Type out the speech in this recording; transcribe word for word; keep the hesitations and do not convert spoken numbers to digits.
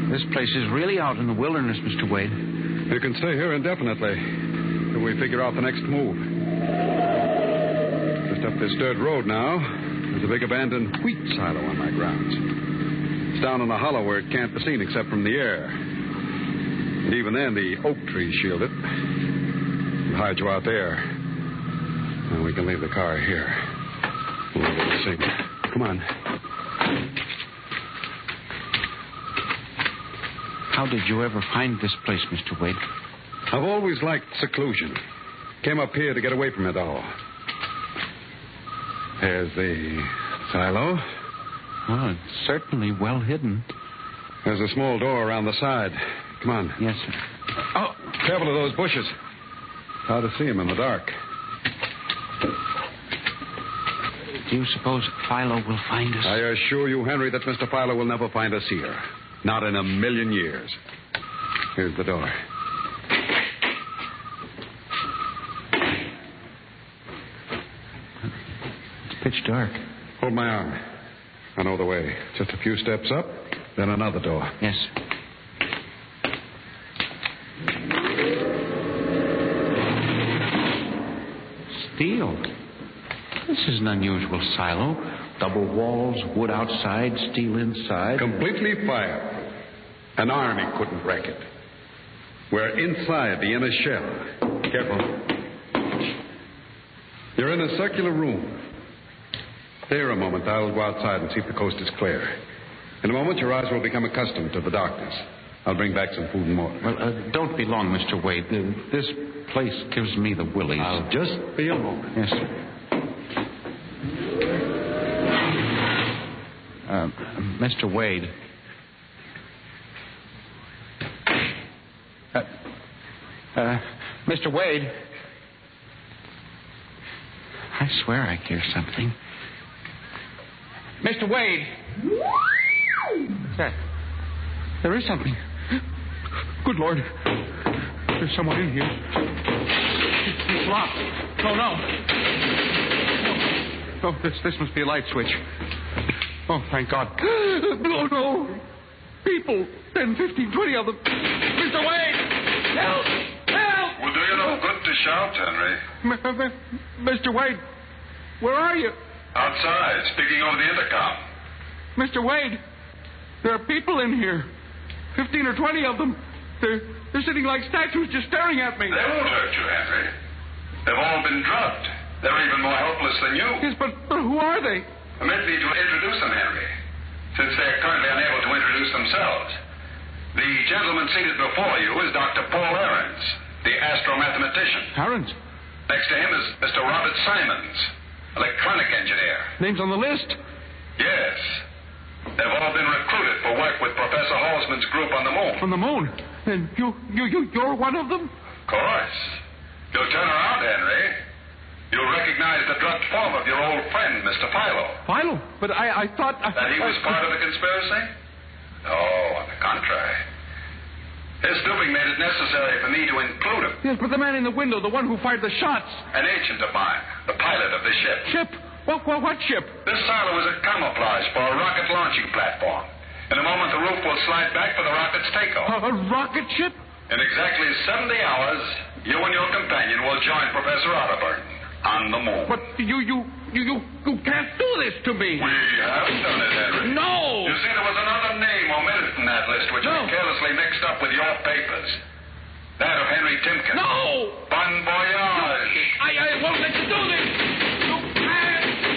This place is really out in the wilderness, Mister Wade. You can stay here indefinitely till we figure out the next move. Just up this dirt road now, there's a big abandoned wheat silo on my grounds. It's down in a hollow where it can't be seen except from the air. And even then, the oak trees shield it. We'll hide you out there. And we can leave the car here. We'll get see. Come on. How did you ever find this place, Mister Wade? I've always liked seclusion. Came up here to get away from it all. There's the silo. Oh, it's certainly well hidden. There's a small door around the side. Come on. Yes, sir. Oh, careful of those bushes. Hard to see them in the dark. Do you suppose Philo will find us? I assure you, Henry, that Mister Philo will never find us here. Not in a million years. Here's the door. It's pitch dark. Hold my arm. I know the way. Just a few steps up, then another door. Yes. Steel. This is an unusual silo. Double walls, wood outside, steel inside. Completely fired. An army couldn't break it. We're inside the inner shell. Careful. You're in a circular room. There a moment. I'll go outside and see if the coast is clear. In a moment, your eyes will become accustomed to the darkness. I'll bring back some food and water. Well, uh, don't be long, Mister Wade. Uh, this place gives me the willies. I'll just be a moment. Yes, sir. Uh, Mister Wade. Uh, uh, Mister Wade. I swear I hear something. Mister Wade. What's that? There is something. Good Lord. There's someone in here. It's locked. Oh, no. Oh, this, this must be a light switch. Oh, thank God. Oh, no. People. ten, fifteen, twenty of them. Mister Wade! Help! Help! Will do you no good to shout, Henry. M- M- Mister Wade, where are you? Outside, speaking over the intercom. Mister Wade, there are people in here. Fifteen or twenty of them. They're, they're sitting like statues just staring at me. They won't hurt you, Henry. They've all been drugged. They're even more helpless than you. Yes, but, but who are they? Permit me to introduce them, Henry, since they're currently unable to introduce themselves. The gentleman seated before you is Doctor Paul Ahrens, the astromathematician. Ahrens? Next to him is Mister Robert Simons, electronic engineer. Names on the list? Yes. They've all been recruited for work with Professor Halsman's group on the moon. On the moon? Then you, you, you, you're one of them? Of course. You'll turn around, Henry. You'll recognize the drugged form of your old friend, Mister Philo. Philo? But I, I thought... I, that he was I, part of the conspiracy? No, on the contrary. His stooping made it necessary for me to include him. Yes, but the man in the window, the one who fired the shots. An agent of mine, the pilot of the ship. Ship? What, what, what ship? This silo is a camouflage for a rocket launching platform. In a moment, the roof will slide back for the rocket's takeoff. A, a rocket ship? In exactly seventy hours, you and your companion will join Professor Otterburn on the moon. But you, you, you, you, you can't do this to me. We have done it, Henry. No! You see, there was another name omitted from that list, which no. we carelessly mixed up with your papers. That of Henry Timken. No!